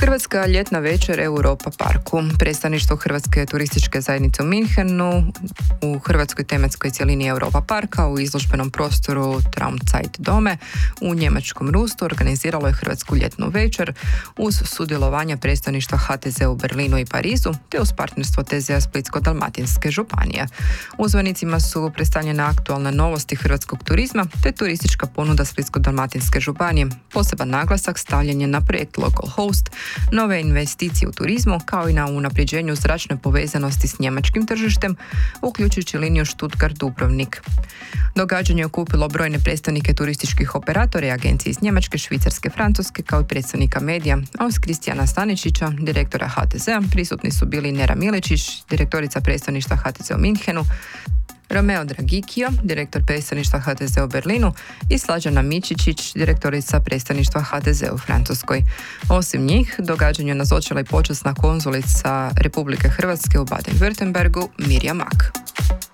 Hrvatska ljetna večer Europa parku. Predstavništvo Hrvatske turističke zajednice u Minhenu u Hrvatskoj tematskoj cjelini Europa parka u izložbenom prostoru Traumzeitdome u njemačkom Rustu organiziralo je Hrvatsku ljetnu večer uz sudjelovanje predstavništva HTZ u Berlinu i Parizu te uz partnerstvo TZ-a Splitsko-dalmatinske županije. U zvanicima su predstavljene aktualne novosti hrvatskog turizma te turistička ponuda Splitsko-dalmatinske županije. Poseban naglasak stavljen je na projekt Local Host, nove investicije u turizmu kao i na unapređenju zračne povezanosti s njemačkim tržištem, uključujući liniju Stuttgart-Dubrovnik. Događanje je okupilo brojne predstavnike turističkih operatora i agencije iz Njemačke, Švicarske, Francuske kao i predstavnika medija, a uz Kristijana Staničića, direktora HTZ-a, prisutni su bili Nera Milečić, direktorica predstavništva HTZ u Minhenu, Romeo Dragikio, direktor predstavništva HTZ u Berlinu i Slađana Mičičić, direktorica predstavništva HTZ u Francuskoj. Osim njih, događanju je nazočila i počasna konzulica Republike Hrvatske u Baden-Württembergu Mirja Mak.